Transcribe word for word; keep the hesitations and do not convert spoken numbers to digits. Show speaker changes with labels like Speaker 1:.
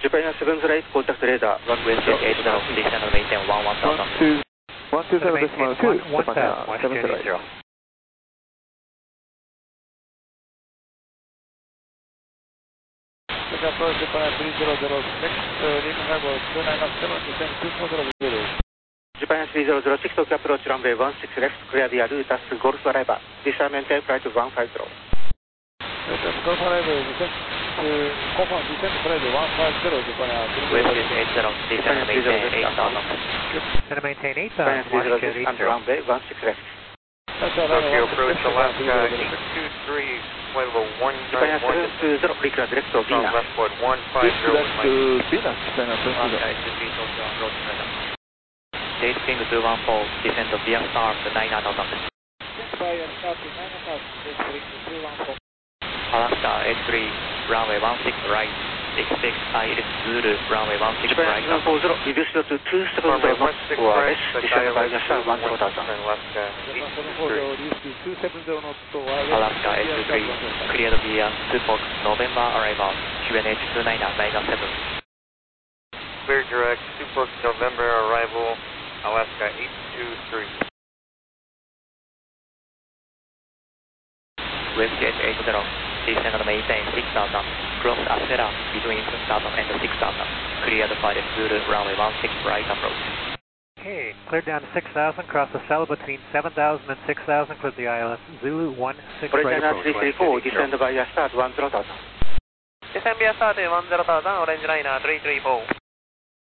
Speaker 1: Japan seven zero eight, contact radar, one
Speaker 2: West jet eight zero, descend on maintain one one thousand.
Speaker 3: one two seven decimal two, Japan seven zero eight.
Speaker 4: Approach Japan three zero zero six, leaving level two nine seven, descend two four zero zero.
Speaker 1: Japan three zero zero six, Tokyo approach runway one six left, clear the route as Golf Arriva. Descend maintain flight one five zero.
Speaker 4: Golf Arriva, descend to confirm descend flight one five zero, Japan
Speaker 2: West jet eight zero, descend and maintain eight thousand.
Speaker 5: Descend and maintain eight thousand,
Speaker 1: Japan three zero six, under runway one six left.
Speaker 4: Tokyo
Speaker 6: approach Alaska eight two three, flight level one nine one.
Speaker 1: Japan seven two zero, reclass direct to
Speaker 6: From
Speaker 1: Venus.
Speaker 6: Westwood one five zero.
Speaker 3: Left to Venus, Japan seven zero eight.
Speaker 2: Date King two one four, descend to Via Star to nine thousand. Alaska eight three, runway one six right, expect I L Zulu, runway one six
Speaker 1: Japan
Speaker 2: right.
Speaker 1: seven four zero, reduce to two seven zero knots or less, descend by the star one zero thousand.
Speaker 6: Alaska eight three.
Speaker 2: Alaska eight two three, cleared via Tupac, November arrival, Q N H two nine nine seven.
Speaker 6: Clear direct, Super November arrival, Alaska eight two three.
Speaker 2: West jet eight zero, descend and maintain six thousand, cross Acera between six thousand and six thousand, cleared by the Zulu, runway one six right approach.
Speaker 5: Okay, cleared down to six thousand, cross the cell between seven thousand and six thousand, cleared the I L S Zulu one six right approach.
Speaker 1: three three four, descend by a start one zero thousand.
Speaker 6: Descend via start one zero thousand, orange liner three three four.